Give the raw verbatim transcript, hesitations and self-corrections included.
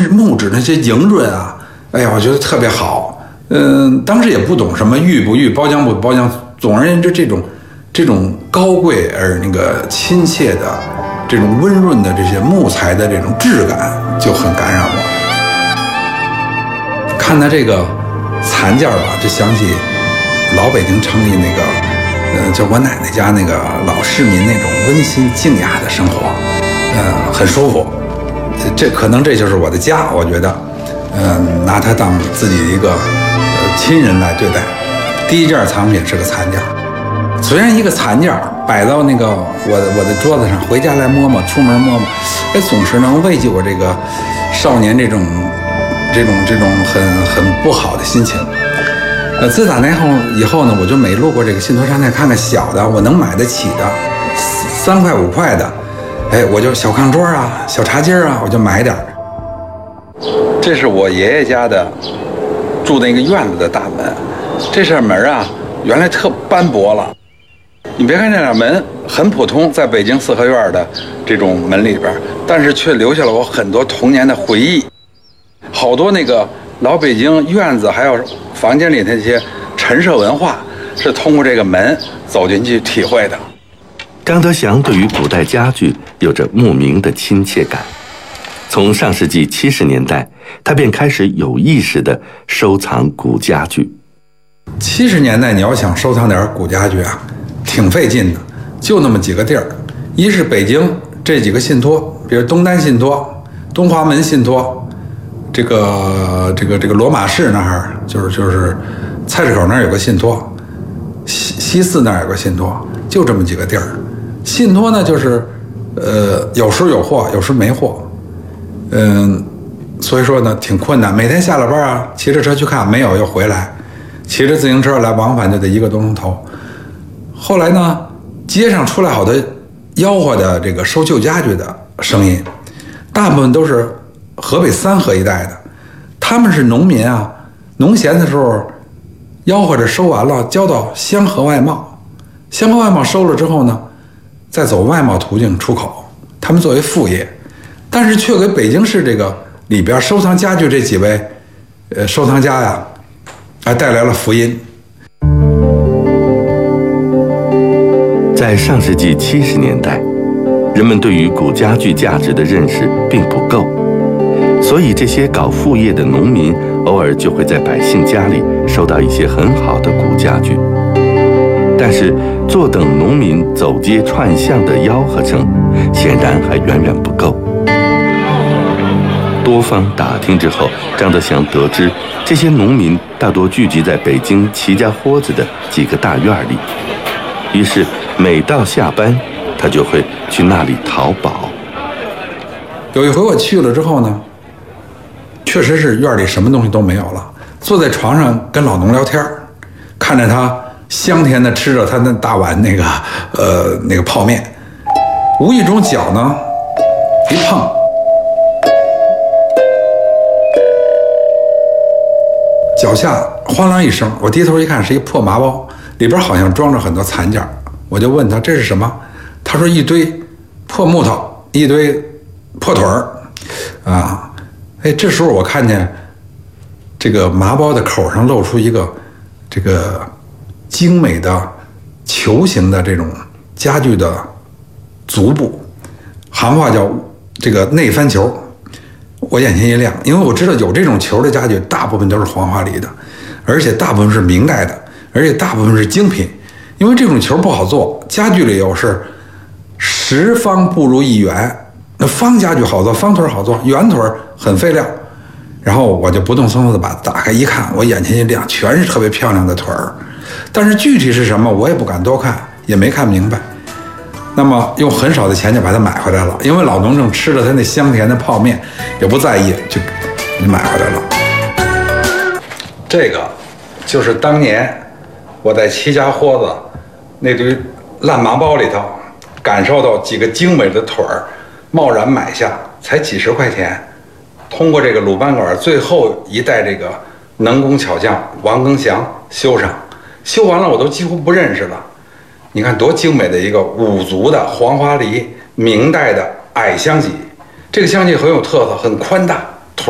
那木质那些莹润啊，哎呀，我觉得特别好。嗯、呃，当时也不懂什么玉不玉、包浆不包浆，总而言之，这种这种高贵而那个亲切的、这种温润的这些木材的这种质感就很感染我。看他这个残件吧，就想起老北京城里那个，呃，就我奶奶家那个老市民那种温馨静雅的生活，呃，很舒服。这可能这就是我的家，我觉得，嗯、呃，拿它当自己的一个呃亲人来对待。第一件藏品是个残件，虽然一个残件摆到那个我的我的桌子上，回家来摸摸，出门摸摸，哎，总是能慰藉我这个少年这种这种这种很很不好的心情。呃，自打那后以后呢，我就每路过这个信托商店，看看小的我能买得起的，三块五块的，哎，我就小炕桌啊、小茶几啊，我就买点。这是我爷爷家的住那个院子的大门，这扇门啊，原来特斑驳了。你别看这扇门很普通，在北京四合院的这种门里边，但是却留下了我很多童年的回忆，好多那个老北京院子还有房间里那些陈设文化，是通过这个门走进去体会的。 张德祥对于古代家具有着莫名的亲切感，从上世纪七十年代，他便开始有意识地收藏古家具。 七十年代你要想收藏点古家具啊，挺费劲的，就那么几个地儿，一是北京这几个信托，比如东单信托、东华门信托，这个这个这个罗马市那儿就是就是菜市口那儿有个信托，西西四那儿有个信托，就这么几个地儿。信托呢，就是呃有时有货，有时没货，嗯，所以说呢挺困难。每天下了班啊，骑着车去看，没有又回来，骑着自行车来往返就得一个多钟头。后来呢，街上出来好多吆喝的这个收旧家具的声音，大部分都是河北三河一带的，他们是农民啊，农闲的时候吆喝着收完了，交到香河外贸，香河外贸收了之后呢，再走外贸途径出口，他们作为副业，但是却给北京市这个里边收藏家具这几位呃收藏家呀，还带来了福音。 在上世纪七十年代，人们对于古家具价值的认识并不够，所以这些搞副业的农民偶尔就会在百姓家里收到一些很好的古家具。但是坐等农民走街串巷的吆喝声，显然还远远不够。多方打听之后，张德祥得知，这些农民大多聚集在北京齐家豁子的几个大院里。于是每到下班，他就会去那里淘宝。 有一回我去了之后呢，确实是院里什么东西都没有了，坐在床上跟老农聊天，看着他香甜的吃着他那大碗那个呃那个泡面，无意中脚呢一碰，脚下哗啦一声，我低头一看是一个破麻包，里边好像装着很多残件，我就问他这是什么，他说一堆破木头，一堆破腿儿啊。哎，这时候我看见这个麻包的口上露出一个这个精美的球形的这种家具的足部，行话叫这个内翻球。我眼前一亮，因为我知道有这种球的家具大部分都是黄花梨的，而且大部分是明代的，而且大部分是精品。因为这种球不好做，家具里有是十方不如一圆，那方家具好做，方腿好做，圆腿很费料。然后我就不动声色的把它打开一看，我眼前一亮，全是特别漂亮的腿儿，但是具体是什么我也不敢多看，也没看明白。那么用很少的钱就把它买回来了，因为老农正吃着他那香甜的泡面，也不在意，就买回来了。这个就是当年我在齐家豁子那堆烂麻包里头感受到几个精美的腿儿，贸然买下，才几十块钱。通过这个鲁班馆最后一代这个能工巧匠王庚祥修上，修完了我都几乎不认识了。你看多精美的一个五足的黄花梨明代的矮香脊，这个香脊很有特色，很宽大，